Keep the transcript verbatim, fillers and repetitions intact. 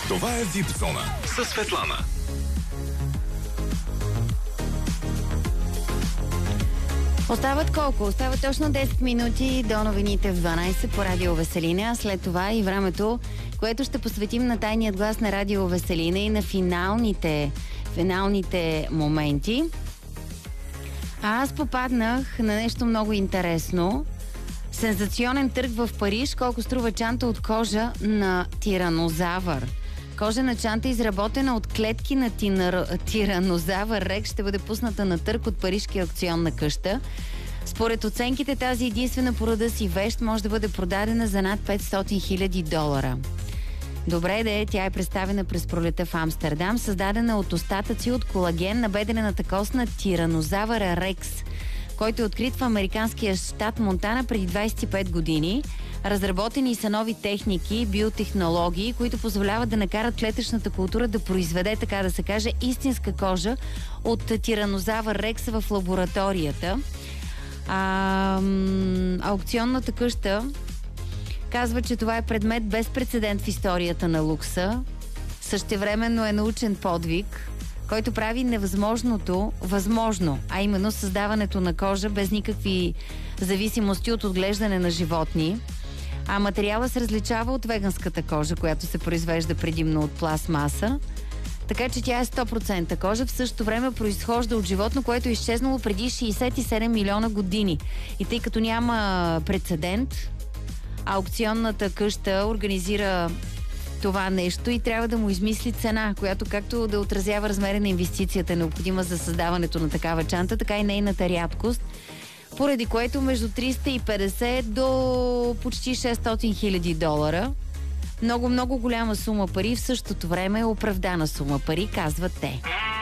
Това е ви ай пи зона със Светлана. Остават колко? Остават точно десет минути до новините в дванайсет по Радио Веселина. След това и времето, което ще посветим на тайният глас на Радио Веселина и на финалните, финалните моменти. А аз попаднах на нещо много интересно. Сензационен търг в Париж. Колко струва чанта от кожа на тиранозавър? Кожена чанта, изработена от клетки на тинар... тиранозавър Рекс, ще бъде пусната на търг от парижки аукционна къща. Според оценките, тази единствена по рода си вещ може да бъде продадена за над петстотин хиляди долара. Добре да е, тя е представена през пролета в Амстердам, създадена от остатъци от колаген на бедрената кост на тиранозавъра Рекс, който е открит в американския щат Монтана преди двайсет и пет години. Разработени са нови техники, биотехнологии, които позволяват да накарат клетъчната култура да произведе, така да се каже, истинска кожа от тиранозавър Рекс в лабораторията. А, аукционната къща казва, че това е предмет без прецедент в историята на лукса. Същевременно е научен подвиг, който прави невъзможното възможно, а именно създаването на кожа без никакви зависимости от отглеждане на животни. А материала се различава от веганската кожа, която се произвежда предимно от пластмаса. Така че тя е сто процента кожа, в същото време произхожда от животно, което е изчезнало преди шейсет и седем милиона години. И тъй като няма прецедент, аукционната къща организира това нещо и трябва да му измисли цена, която както да отразява размера на инвестицията, необходима за създаването на такава чанта, така и нейната рядкост, поради което между триста и петдесет до почти шестстотин хиляди долара. Много, много голяма сума пари, в същото време е оправдана сума пари, казват те.